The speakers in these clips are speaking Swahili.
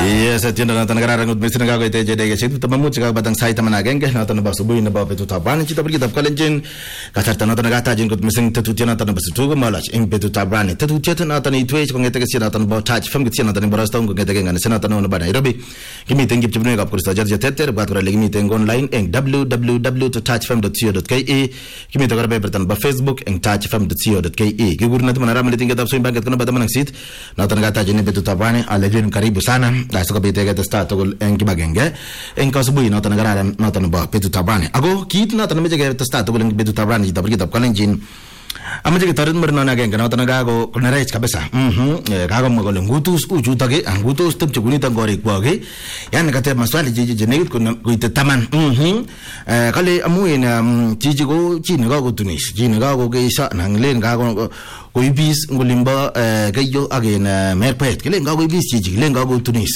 Yes, tiendo na tanagara ngut misina ga goite je dege situ tamamu chika batang sai tamana genge na tan basubuin na bapetu taban chita pergi tap kalenjin kasar tan tan gata jin gut mising tetu tiana tan basutu malach ing betu taban tetu tiana tan itwe ko ngete kesina tan bo touch fam kesina tan borasta ngo ngete ngane sena tan no ba Nairobi kimi tengi chibne ga kurista jarja teter bat kora legi meeting online eng www.touchfm.co.ke kimi to garbe bertan ba Facebook eng touchfm.co.ke gigurna tan ramle tinga tap so banget kana bataman sit na tan gata jin betu taban alevin karibu sana Daso ka bitega testa togol en kibagenge en kasubui na tanagara na tanba petu tabane ago kit na tanme jega testa togol en petu tabane jita pergi tap kalenjin amaje ke tarun merna na genge na tanaga go kunarech kabisa kago mogol ngutus uju tage ngutus tep chuguni tangore kwage yan kate maswali jiji negit kun kuite taman kale amuina jiji go jini go tunis jini go ge sa nanglen go Koibis ngulimba kayo again merpet kile ngago ibis jiji kile ngago tunis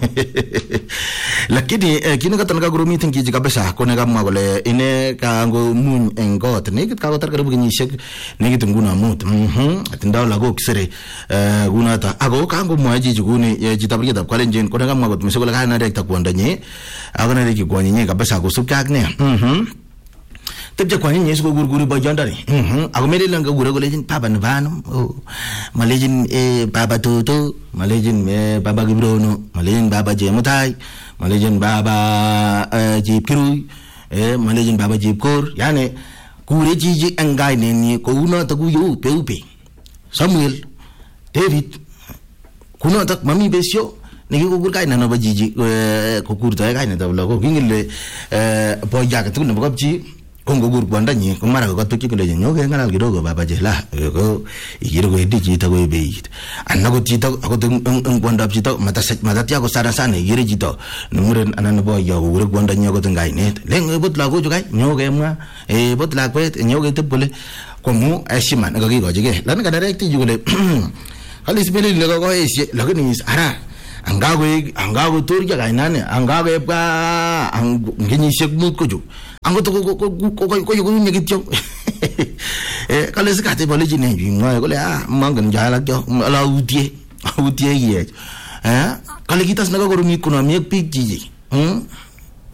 lakini kini katanaga guru meeting jiji kabisa kone kama gole ine kango mun engot negit kago tar karibu kinyishek negit nguna mut atindao lago kisere gunata ago kango mwa jiji guni jitabri kitab kalenjin kone kama got misogola kana rekta kuandanye agana reki kuanyinye kabisa kusukakne Tepja kwani nyesu ko gurguru ba jandari ako meri lang gure ko lejin papa nvano malejin baba toto malejin baba gibrono malejin baba jemutai malejin baba jipkiru malejin baba jipkor yani gure jiji angai ne ko una ta gu yu peupe Samuel David kuna tak mami besyo nigi ko gurkai na ba jiji ko kurta kai na tabla ko ngile boya ka tu ne bokapji Kongo gur kwanda nyi kumara ko tuki ko le nyoge ngana gidogo baba jela ko igiro ko ediji ta ko beit anna ko tita ko kwanda pita mata tia ko sara sana igire jito numuren anana bo yo gur kwanda nyogo tengai net leng botla ko jukai nyoge mwa botla ko nyoge tepole ko mu ashima na ko jige lan ka direct jugule halis beli le ko esi lakini ara angago turja kainane angago epka nginyi sekmut ko ju ango to ko yugo nyegityo kale sikate boleji ne ngwa ko le mangan jala jo ala utie ye kale kitas naga ko rumi kuna mi pik jiji